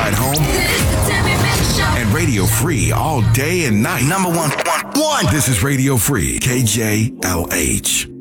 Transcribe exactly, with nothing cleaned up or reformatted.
ride home. The Tammy Mix Show. And Radio Free all day and night. Number one, one, one. This is Radio Free, K J L H.